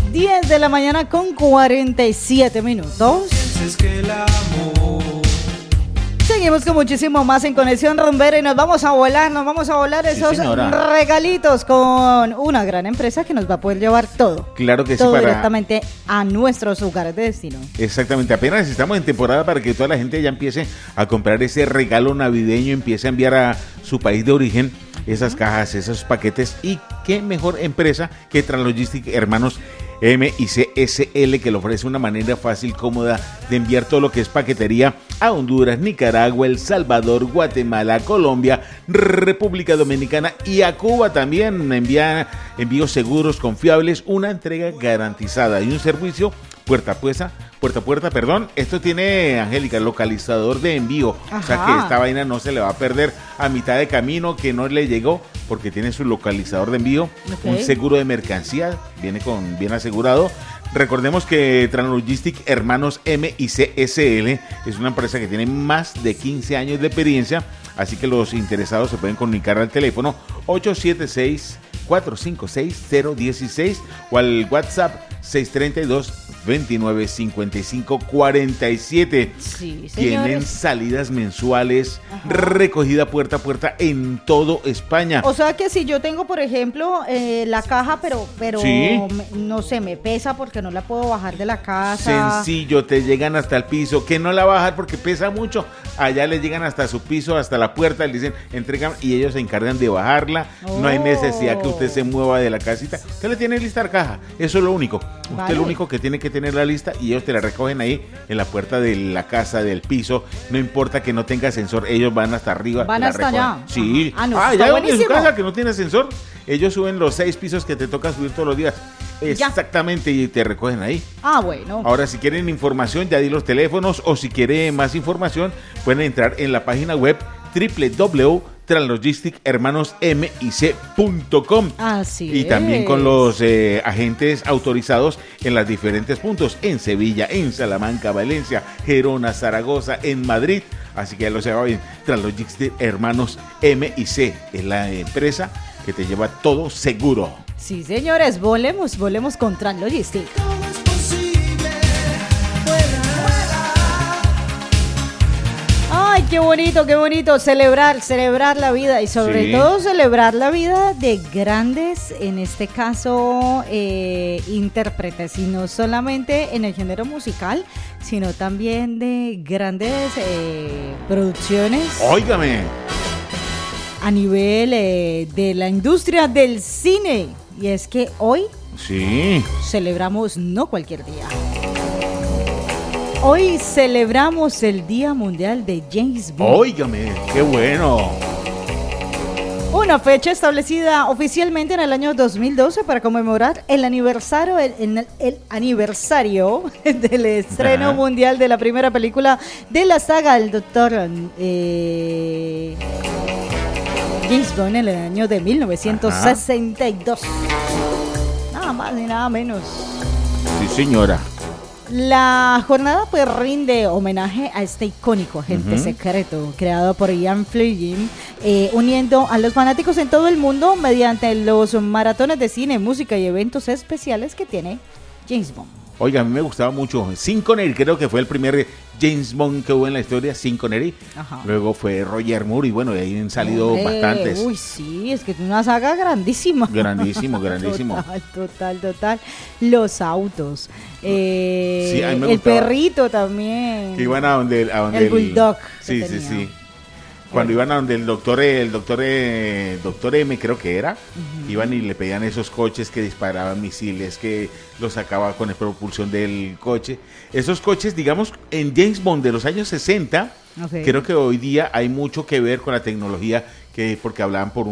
10 de la mañana con 47 minutos. Seguimos con muchísimo más en Conexión Rumbera y nos vamos a volar esos regalitos con una gran empresa que nos va a poder llevar todo. Claro que todo sí, directamente a nuestros lugares de destino. Exactamente, apenas estamos en temporada para que toda la gente ya empiece a comprar ese regalo navideño, empiece a enviar a su país de origen esas cajas, esos paquetes, y qué mejor empresa que Translogistic Hermanos M&C SL, que le ofrece una manera fácil, cómoda de enviar todo lo que es paquetería a Honduras, Nicaragua, El Salvador, Guatemala, Colombia, República Dominicana y a Cuba también. Envía envíos seguros, confiables, una entrega garantizada y un servicio puerta a puerta, esto tiene, Angélica, localizador de envío. Ajá. O sea que esta vaina no se le va a perder a mitad de camino, que no le llegó, porque tiene su localizador de envío, un seguro de mercancía, viene bien asegurado. Recordemos que Translogistic Hermanos M&C SL es una empresa que tiene más de 15 años de experiencia, así que los interesados se pueden comunicar al teléfono 876-456-016 o al WhatsApp 632-2955-47. Sí, tienen salidas mensuales, recogida puerta a puerta en todo España. O sea que si yo tengo, por ejemplo, la caja, pero ¿sí? No sé, me pesa porque no la puedo bajar de la casa. Sencillo, te llegan hasta el piso, que no la va a bajar porque pesa mucho. Allá le llegan hasta su piso, hasta la puerta, le dicen, entregan, y ellos se encargan de bajarla. No hay necesidad que usted se mueva de la casita. Usted le tiene lista la caja, eso es lo único. Usted lo único que tiene que tener la lista y ellos te la recogen ahí en la puerta de la casa, del piso. No importa que no tenga ascensor, ellos van hasta arriba. Van hasta allá. Sí. Ya en su casa que no tiene ascensor, ellos suben los 6 pisos que te toca subir todos los días. Exactamente, y te recogen ahí. Bueno. Ahora, si quieren información, ya di los teléfonos, o si quieren más información, pueden entrar en la página web www.translogistichermanosmic.com. Así y también con los agentes autorizados en los diferentes puntos, en Sevilla, en Salamanca, Valencia, Gerona, Zaragoza, en Madrid. Así que ya lo saben, Translogistic Hermanos M&C es la empresa que te lleva todo seguro. Sí, señores, volemos con Translogistic. Ay, qué bonito celebrar la vida, y sobre todo celebrar la vida de grandes, en este caso, intérpretes, y no solamente en el género musical, sino también de grandes producciones. Óigame. A nivel de la industria del cine. Y es que hoy celebramos no cualquier día. Hoy celebramos el Día Mundial de James Bond. Óigame, qué bueno. Una fecha establecida oficialmente en el año 2012 para conmemorar el aniversario del estreno mundial de la primera película de la saga, el Doctor James Bond, en el año de 1962. Nada más ni nada menos. Sí, señora. La jornada pues rinde homenaje a este icónico agente secreto creado por Ian Fleming, uniendo a los fanáticos en todo el mundo mediante los maratones de cine, música y eventos especiales que tiene James Bond. Oiga, a mí me gustaba mucho Sean Connery, creo que fue el primer James Bond que hubo en la historia, Sean Connery. Luego fue Roger Moore, y bueno, de ahí han salido bastantes. Uy, sí, es que es una saga grandísima. Grandísimo. Total. Los autos. El perrito también. Que iban a donde el bulldog. Sí. Cuando iban a donde el doctor M, creo que era, iban y le pedían esos coches que disparaban misiles, que los sacaba con la propulsión del coche. Esos coches, digamos, en James Bond de los años 60, creo que hoy día hay mucho que ver con la tecnología, porque hablaban por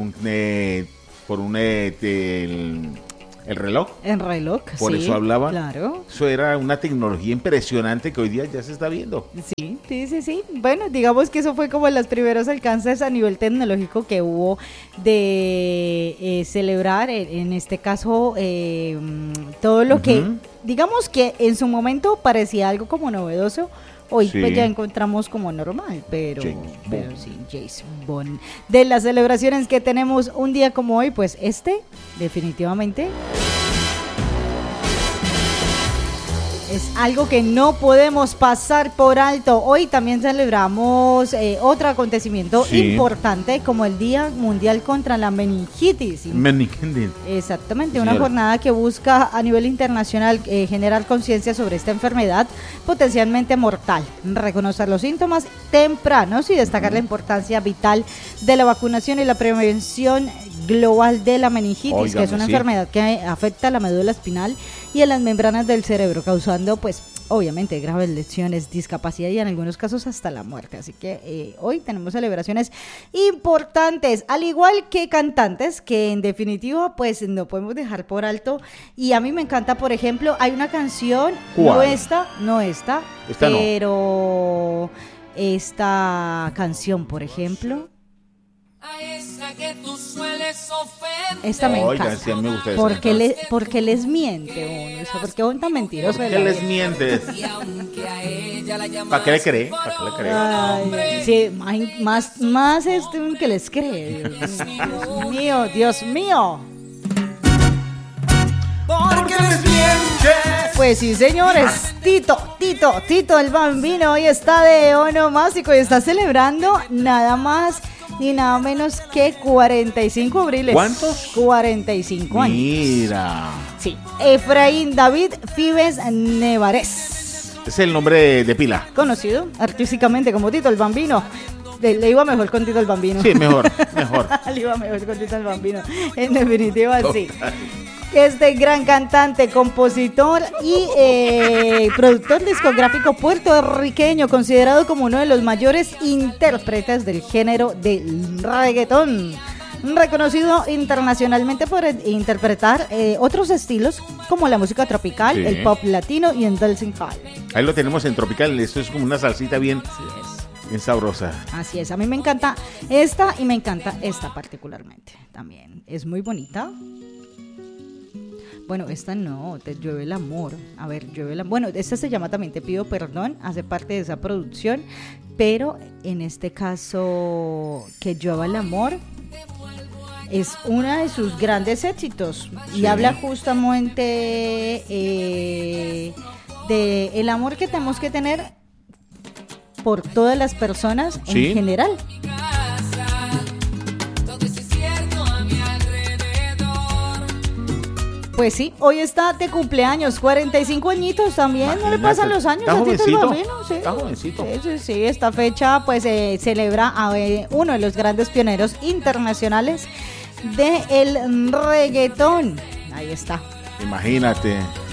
el reloj. El reloj, por eso hablaban. Claro. Eso era una tecnología impresionante que hoy día ya se está viendo. Sí. Bueno, digamos que eso fue como los primeros alcances a nivel tecnológico que hubo de celebrar, en este caso, todo lo que, digamos que en su momento parecía algo como novedoso. Hoy pues ya encontramos como normal, pero sí, James Bond. De las celebraciones que tenemos un día como hoy, pues definitivamente es algo que no podemos pasar por alto. Hoy también celebramos otro acontecimiento importante como el Día Mundial contra la Meningitis. Meningitis. Exactamente, una jornada que busca a nivel internacional generar conciencia sobre esta enfermedad potencialmente mortal, reconocer los síntomas tempranos y destacar la importancia vital de la vacunación y la prevención global de la meningitis, que es una enfermedad que afecta a la médula espinal y a las membranas del cerebro, causando pues obviamente graves lesiones, discapacidad y en algunos casos hasta la muerte. Así que hoy tenemos celebraciones importantes, al igual que cantantes que en definitiva pues no podemos dejar por alto. Y a mí me encanta, por ejemplo, hay una canción, no esta, pero esta canción, por ejemplo, esta me encanta. Sí, me gusta porque les miente uno, porque es tan mentiroso. ¿Por qué les mientes? ¿Para qué le cree? Ay, sí, más que les cree. Dios mío. ¿Por qué les mientes? Pues sí, señores, Tito el Bambino hoy está de onomástico y está celebrando nada más ni nada menos que 45 abriles. ¿Cuántos? 45 años. Mira. Sí. Efraín David Fives Nevarez. Es el nombre de pila. Conocido artísticamente como Tito el Bambino. Le iba mejor con Tito el Bambino. Sí, mejor. Le iba mejor con Tito el Bambino. En definitiva, sí. Este gran cantante, compositor y productor discográfico puertorriqueño, considerado como uno de los mayores intérpretes del género del reggaetón, reconocido internacionalmente por interpretar otros estilos como la música tropical, el pop latino y el dancehall. Ahí lo tenemos en tropical, esto es como una salsita bien sabrosa. Así es, a mí me encanta esta y me encanta esta particularmente también, es muy bonita. Bueno, esta no, Te llueve el amor. A ver, bueno, esta se llama también Te pido perdón, hace parte de esa producción, pero en este caso, Que llueva el amor es una de sus grandes éxitos y habla justamente de el amor que tenemos que tener por todas las personas en general. Pues sí, hoy está de cumpleaños, 45 añitos también. Imagínate, no le pasan los años a Tito el Bambino. Sí. Está jovencito. Sí, esta fecha pues celebra a uno de los grandes pioneros internacionales del reggaetón. Ahí está. Imagínate.